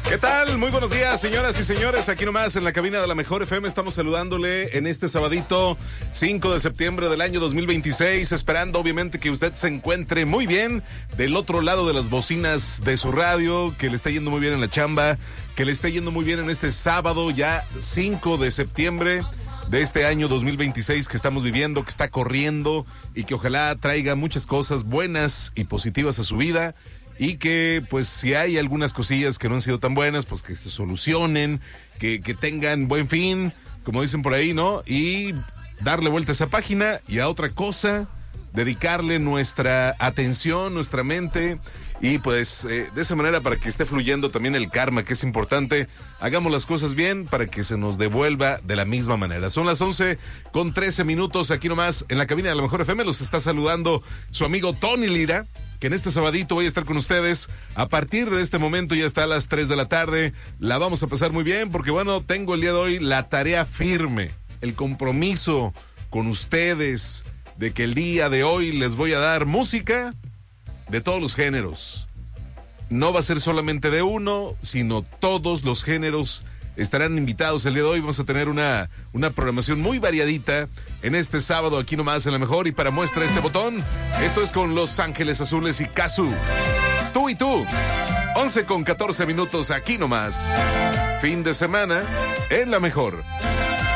¿Qué tal? Muy buenos días, señoras y señores. Aquí nomás en la cabina de la Mejor FM estamos saludándole en este sabadito 5 de septiembre del año 2026, esperando obviamente que usted se encuentre muy bien del otro lado de las bocinas de su radio, que le esté yendo muy bien en la chamba, que le esté yendo muy bien en este sábado ya 5 de septiembre de este año 2026 que estamos viviendo, que está corriendo y que ojalá traiga muchas cosas buenas y positivas a su vida. Y que, pues, si hay algunas cosillas que no han sido tan buenas, pues que se solucionen, que tengan buen fin, como dicen por ahí, ¿no? Y darle vuelta a esa página y a otra cosa, dedicarle nuestra atención, nuestra mente, y pues de esa manera para que esté fluyendo también el karma, que es importante. Hagamos las cosas bien para que se nos devuelva de la misma manera. Son las 11:13 aquí nomás en la cabina de la Mejor FM. Los está saludando su amigo Tony Lira, que en este sabadito voy a estar con ustedes. A partir de este momento ya está a las 3 de la tarde. La vamos a pasar muy bien porque, bueno, tengo el día de hoy la tarea firme, el compromiso con ustedes de que el día de hoy les voy a dar música de todos los géneros. No va a ser solamente de uno, sino todos los géneros estarán invitados el día de hoy. Vamos a tener una programación muy variadita en este sábado aquí nomás en la Mejor. Y para muestra este botón, esto es con Los Ángeles Azules y Casu. Tú y tú, 11:14 aquí nomás. Fin de semana en la Mejor.